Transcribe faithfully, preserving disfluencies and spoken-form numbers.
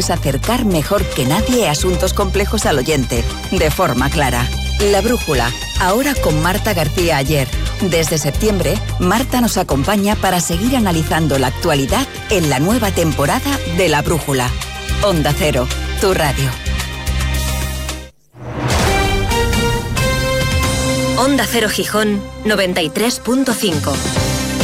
es acercar mejor que nadie asuntos complejos al oyente, de forma clara. La Brújula, ahora con Marta García Aller. Desde septiembre, Marta nos acompaña para seguir analizando la actualidad en la nueva temporada de La Brújula. Onda Cero, tu radio. Onda Cero Gijón, noventa y tres punto cinco.